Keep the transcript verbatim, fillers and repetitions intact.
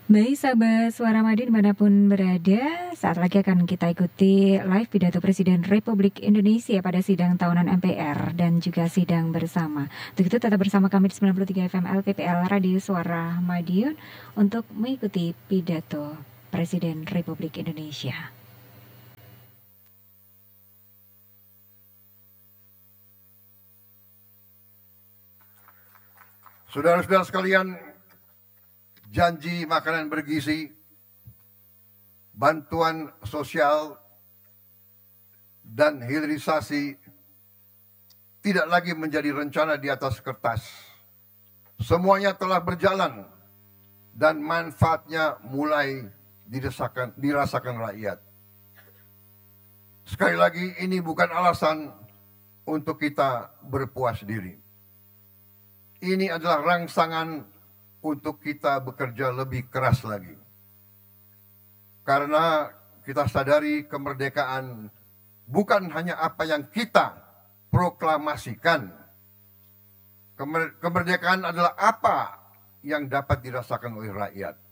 Baik sahabat Suara Madiun dimanapun berada, saat lagi akan kita ikuti live pidato Presiden Republik Indonesia pada sidang tahunan M P R dan juga sidang bersama. Untuk itu tetap bersama kami di sembilan puluh tiga F M L P P L Radio Suara Madiun untuk mengikuti pidato Presiden Republik Indonesia. Saudara-saudara sekalian, janji makanan bergizi, bantuan sosial, dan hilirisasi tidak lagi menjadi rencana di atas kertas. Semuanya telah berjalan dan manfaatnya mulai dirasakan, dirasakan rakyat. Sekali lagi, ini bukan alasan untuk kita berpuas diri. Ini adalah rangsangan untuk kita bekerja lebih keras lagi. Karena kita sadari kemerdekaan bukan hanya apa yang kita proklamasikan. Kemerdekaan adalah apa yang dapat dirasakan oleh rakyat.